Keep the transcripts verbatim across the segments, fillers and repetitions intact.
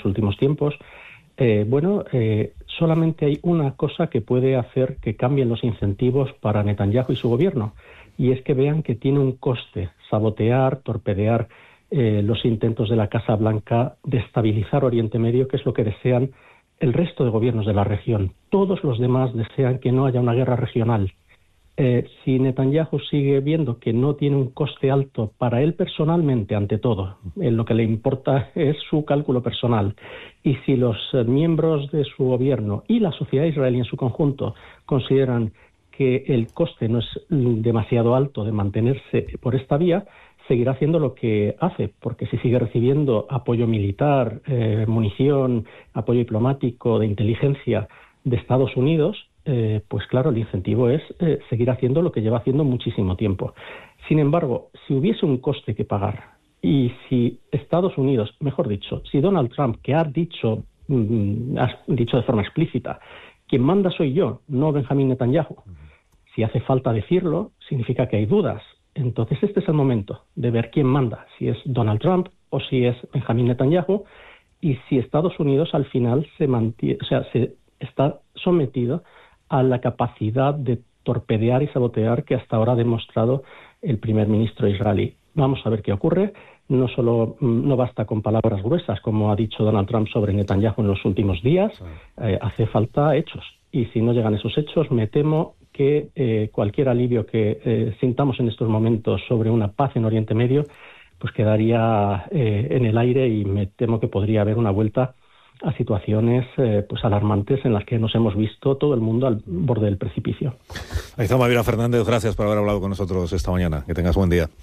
los últimos tiempos. Eh, bueno, eh, solamente hay una cosa que puede hacer que cambien los incentivos para Netanyahu y su gobierno, y es que vean que tiene un coste sabotear, torpedear eh, los intentos de la Casa Blanca de estabilizar Oriente Medio, que es lo que desean el resto de gobiernos de la región. Todos los demás desean que no haya una guerra regional. Eh, si Netanyahu sigue viendo que no tiene un coste alto para él personalmente, ante todo, en lo que le importa es su cálculo personal, y si los eh, miembros de su gobierno y la sociedad israelí en su conjunto consideran que el coste no es demasiado alto de mantenerse por esta vía, seguirá haciendo lo que hace, porque si sigue recibiendo apoyo militar, eh, munición, apoyo diplomático, de inteligencia de Estados Unidos, eh, pues claro, el incentivo es eh, seguir haciendo lo que lleva haciendo muchísimo tiempo. Sin embargo, si hubiese un coste que pagar y si Estados Unidos, mejor dicho, si Donald Trump, que ha dicho, mm, ha dicho de forma explícita, quien manda soy yo, no Benjamín Netanyahu, si hace falta decirlo, significa que hay dudas. Entonces este es el momento de ver quién manda, si es Donald Trump o si es Benjamín Netanyahu, y si Estados Unidos al final se mantiene, o sea, se está sometido a la capacidad de torpedear y sabotear que hasta ahora ha demostrado el primer ministro israelí. Vamos a ver qué ocurre. No solo no basta con palabras gruesas, como ha dicho Donald Trump sobre Netanyahu en los últimos días, eh, hace falta hechos. Y si no llegan esos hechos, me temo que eh, cualquier alivio que eh, sintamos en estos momentos sobre una paz en Oriente Medio, pues quedaría eh, en el aire, y me temo que podría haber una vuelta a situaciones eh, pues alarmantes en las que nos hemos visto todo el mundo al borde del precipicio. Ahí está Mavila Fernández, gracias por haber hablado con nosotros esta mañana. Que tengas buen día.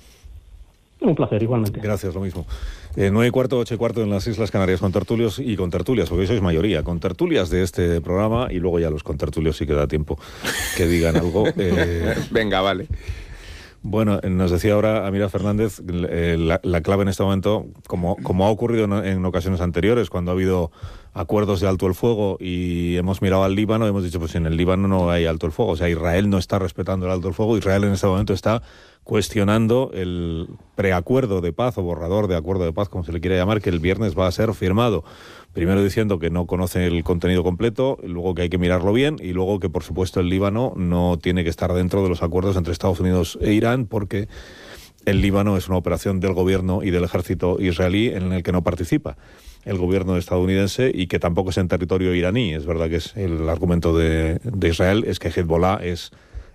Un placer, igualmente. Gracias, lo mismo. Eh, nueve y cuarto, ocho y cuarto en las Islas Canarias, con tertulios y con tertulias, porque hoy sois mayoría, con tertulias de este programa, y luego ya los contertulios sí que da tiempo que digan algo. Eh, Venga, vale. Bueno, nos decía ahora Amira Fernández, eh, la, la clave en este momento, como, como ha ocurrido en, en ocasiones anteriores, cuando ha habido acuerdos de alto el fuego y hemos mirado al Líbano, hemos dicho, pues en el Líbano no hay alto el fuego, o sea, Israel no está respetando el alto el fuego, Israel en este momento está cuestionando el preacuerdo de paz o borrador de acuerdo de paz, como se le quiera llamar, que el viernes va a ser firmado. Primero diciendo que no conoce el contenido completo, luego que hay que mirarlo bien, y luego que, por supuesto, el Líbano no tiene que estar dentro de los acuerdos entre Estados Unidos e Irán, porque el Líbano es una operación del gobierno y del ejército israelí en el que no participa el gobierno estadounidense, y que tampoco es en territorio iraní. Es verdad que es el argumento de, de Israel es que Hezbollah es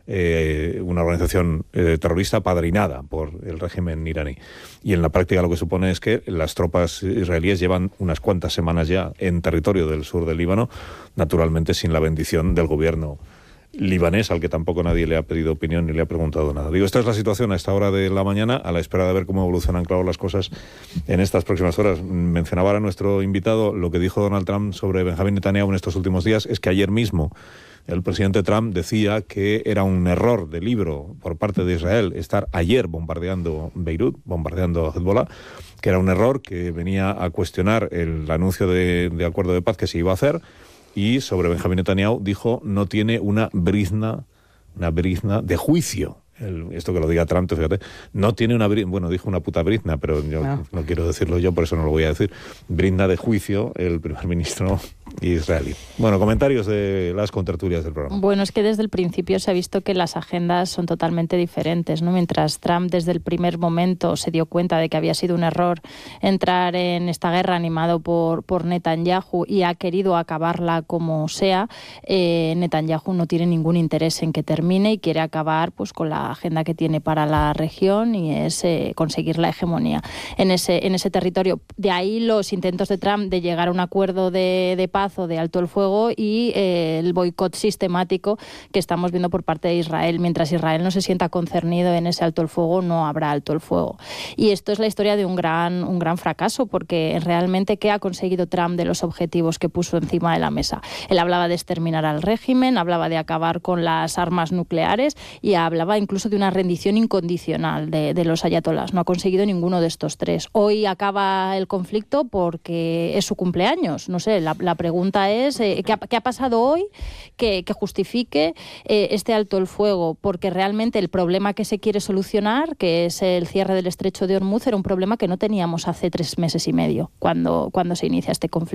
eh, una organización eh, terrorista padrinada por el régimen iraní. Y en la práctica lo que supone es que las tropas israelíes llevan unas cuantas semanas ya en territorio del sur del Líbano, naturalmente sin la bendición del gobierno libanés, al que tampoco nadie le ha pedido opinión ni le ha preguntado nada. Digo, esta es la situación a esta hora de la mañana, a la espera de ver cómo evolucionan, claro, las cosas en estas próximas horas. Mencionaba ahora nuestro invitado lo que dijo Donald Trump sobre Benjamín Netanyahu en estos últimos días, es que ayer mismo el presidente Trump decía que era un error de libro por parte de Israel estar ayer bombardeando Beirut, bombardeando Hezbollah, que era un error que venía a cuestionar el anuncio de, de acuerdo de paz que se iba a hacer. Y sobre Benjamín Netanyahu dijo, no tiene una brizna, una brizna de juicio. El, esto que lo diga Trump, fíjate, no tiene una brizna, bueno, dijo una puta brizna, pero yo no. no quiero decirlo yo, por eso no lo voy a decir. Brizna de juicio el primer ministro israelí. Bueno, comentarios de las contertulias del programa. Bueno, es que desde el principio se ha visto que las agendas son totalmente diferentes, ¿no? Mientras Trump desde el primer momento se dio cuenta de que había sido un error entrar en esta guerra animado por, por Netanyahu y ha querido acabarla como sea, eh, Netanyahu no tiene ningún interés en que termine y quiere acabar pues con la agenda que tiene para la región, y es eh, conseguir la hegemonía en ese, en ese territorio. De ahí los intentos de Trump de llegar a un acuerdo de, de paz o de alto el fuego y eh, el boicot sistemático que estamos viendo por parte de Israel. Mientras Israel no se sienta concernido en ese alto el fuego, no habrá alto el fuego. Y esto es la historia de un gran, un gran fracaso, porque realmente ¿qué ha conseguido Trump de los objetivos que puso encima de la mesa? Él hablaba de exterminar al régimen, hablaba de acabar con las armas nucleares y hablaba incluso de una rendición incondicional de, de los ayatolás. No ha conseguido ninguno de estos tres. Hoy acaba el conflicto porque es su cumpleaños. No sé, la, la pregunta es eh, ¿qué, ha, ¿qué ha pasado hoy que, que justifique eh, este alto el fuego? Porque realmente el problema que se quiere solucionar, que es el cierre del estrecho de Hormuz, era un problema que no teníamos hace tres meses y medio cuando, cuando se inicia este conflicto.